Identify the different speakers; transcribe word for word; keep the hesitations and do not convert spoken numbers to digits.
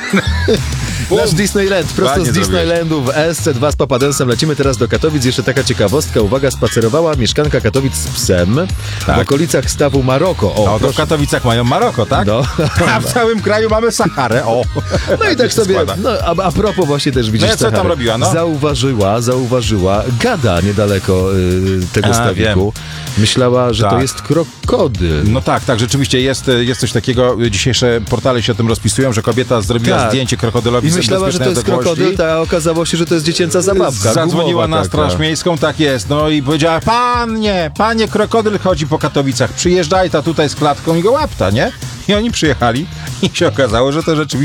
Speaker 1: Nasz Disneyland, prosto
Speaker 2: Ładnie
Speaker 1: z Disneylandu w S C dwa z Papadensem. Lecimy teraz do Katowic. Jeszcze taka ciekawostka, uwaga, spacerowała mieszkanka Katowic z psem
Speaker 2: Tak.
Speaker 1: w okolicach stawu Maroko. O,
Speaker 2: No to w
Speaker 1: proszę.
Speaker 2: Katowicach mają Maroko, tak?
Speaker 1: No.
Speaker 2: A w całym kraju mamy Saharę, o.
Speaker 1: No i tak sobie, no, a, a propos właśnie też widzisz,
Speaker 2: No i co tam
Speaker 1: Sahary.
Speaker 2: robiła, no?
Speaker 1: Zauważyła, zauważyła gada niedaleko y, tego
Speaker 2: A,
Speaker 1: stawiku. Myślała, że to
Speaker 2: Tak.
Speaker 1: jest krokodyl.
Speaker 2: No tak, tak, rzeczywiście jest, jest coś takiego. Dzisiejsze portale się o tym rozpisują, że kobieta zrobiła
Speaker 1: Tak.
Speaker 2: zdjęcie krokodylowi
Speaker 1: I
Speaker 2: z
Speaker 1: myślała, że to jest
Speaker 2: bezpiecznej odległości.
Speaker 1: krokodyl, a okazało się, że to jest dziecięca zabawka.
Speaker 2: Zadzwoniła
Speaker 1: gumowa
Speaker 2: na
Speaker 1: taka.
Speaker 2: Straż Miejską, tak jest, no i powiedziała, panie, panie, krokodyl chodzi po Katowicach, przyjeżdżaj ta tutaj z klatką i go łapta, nie? I oni przyjechali i się okazało, że to rzeczywiście